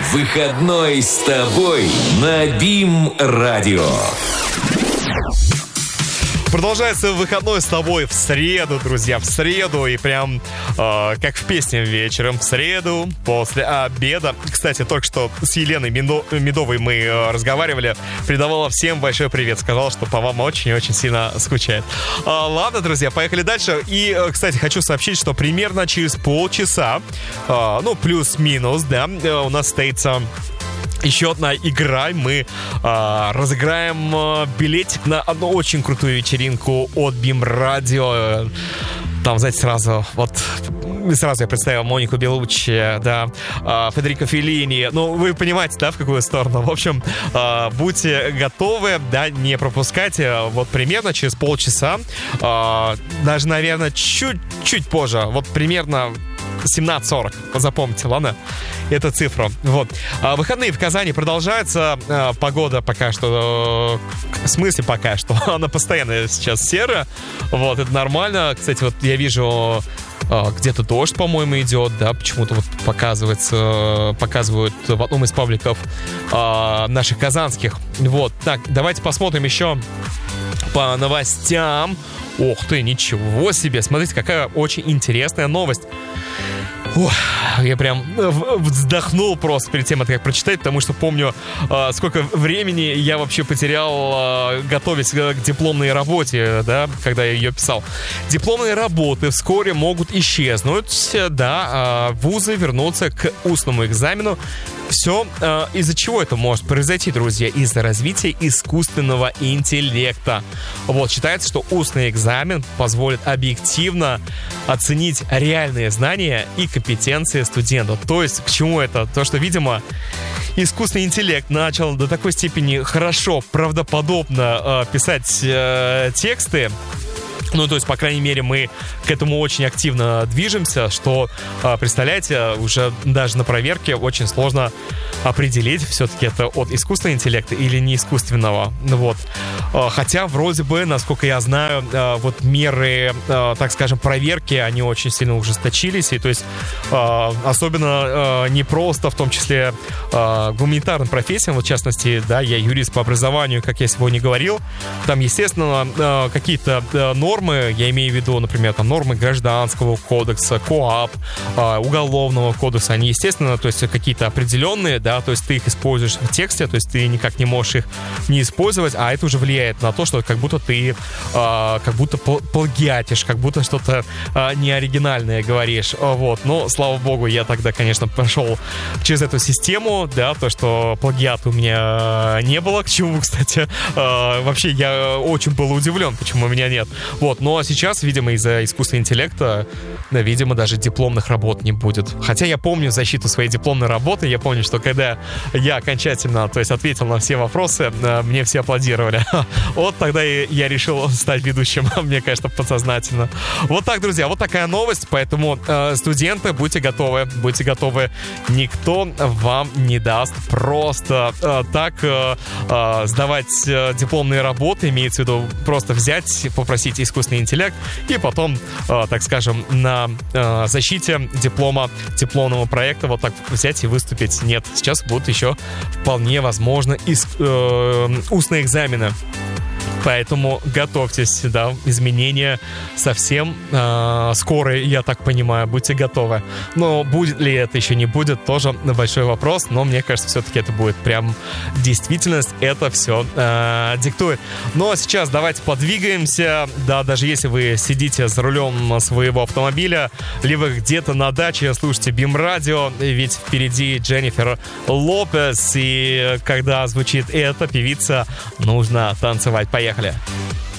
Выходной с тобой на БИМ-радио. Продолжается выходной с тобой в среду, друзья, в среду. И прям как в песне вечером в среду после обеда. Кстати, только что с Еленой Медовой мы разговаривали. Передавала всем большой привет. Сказала, что по вам очень-очень сильно скучает. Ладно, друзья, поехали дальше. И, кстати, хочу сообщить, что примерно через полчаса, плюс-минус, да, у нас состоится еще одна игра. Мы разыграем билетик на одну очень крутую вечеринку от БИМ-радио. Там, знаете, сразу я представил Монику Белуччи, да, Федерико Феллини. Ну, вы понимаете, да, в какую сторону. В общем, будьте готовы, да, не пропускайте. Вот примерно через полчаса, даже, наверное, чуть позже, вот примерно 17:40, запомните, ладно? Эту цифру. Вот. Выходные в Казани продолжаются. Погода пока что... В смысле пока что? Она постоянно сейчас серая. Вот, это нормально. Кстати, вот я вижу... Где-то дождь, по-моему, идет, да, почему-то вот показывают в одном из пабликов наших казанских. Вот, так, давайте посмотрим еще по новостям. Ох ты, ничего себе, смотрите, какая очень интересная новость. Я прям вздохнул просто перед тем, как прочитать, потому что помню, сколько времени я вообще потерял, готовясь к дипломной работе, да, когда я ее писал. Дипломные работы вскоре могут исчезнуть, да, вузы вернутся к устному экзамену. Все из-за чего это может произойти, друзья? Из-за развития искусственного интеллекта. Вот, считается, что устный экзамен позволит объективно оценить реальные знания и компетенции студента. То есть, к чему это? То, что, видимо, искусственный интеллект начал до такой степени хорошо, правдоподобно писать тексты. Ну, то есть, по крайней мере, мы к этому очень активно движемся, что, представляете, уже даже на проверке очень сложно определить, все-таки это от искусственного интеллекта или не искусственного. Вот. Хотя, вроде бы, насколько я знаю, вот меры, так скажем, проверки, они очень сильно ужесточились. И, то есть, особенно непросто, в том числе, гуманитарным профессиям, вот, в частности, да, я юрист по образованию, как я сегодня говорил, там, естественно, какие-то нормы, я имею в виду, например, там нормы гражданского кодекса, КоАП, уголовного кодекса, они, естественно, то есть какие-то определенные, да, то есть ты их используешь в тексте, то есть ты никак не можешь их не использовать, а это уже влияет на то, что как будто ты плагиатишь, как будто что-то неоригинальное говоришь, вот. Но, слава богу, я тогда, конечно, прошел через эту систему, да, то, что плагиата у меня не было, к чему, кстати, вообще я очень был удивлен, почему у меня нет. Вот, но сейчас, видимо, из-за искусственного интеллекта, видимо, даже дипломных работ не будет. Хотя я помню защиту своей дипломной работы, я помню, что когда я окончательно, то есть ответил на все вопросы, мне все аплодировали. Вот тогда я решил стать ведущим, мне кажется, подсознательно. Вот так, друзья, вот такая новость, поэтому студенты, будьте готовы, никто вам не даст просто так сдавать дипломные работы, имеется в виду просто взять, попросить искусственный интеллект и потом, так скажем, на защите дипломного проекта вот так взять и выступить. Нет, сейчас будут еще вполне возможно устные экзамены. Поэтому готовьтесь, да, изменения совсем скоро, я так понимаю, будьте готовы. Но будет ли это, еще не будет, тоже большой вопрос, но мне кажется, все-таки это будет прям действительность, это все диктует. Ну а сейчас давайте подвигаемся, да, даже если вы сидите за рулем своего автомобиля, либо где-то на даче слушайте БИМ-радио, ведь впереди Дженнифер Лопес, и когда звучит эта певица, нужно танцевать. Поехали!